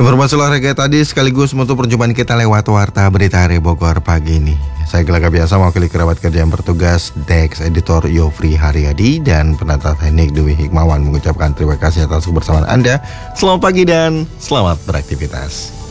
Informasi olahraga tadi sekaligus menutup perjumpaan kita lewat Warta Berita Hari Bogor pagi ini. Saya Gelaga Biasa mewakili kerabat kerja yang bertugas, Dex Editor Yofri Haryadi dan penata teknik Dewi Hikmawan mengucapkan terima kasih atas kebersamaan Anda. Selamat pagi dan selamat beraktivitas.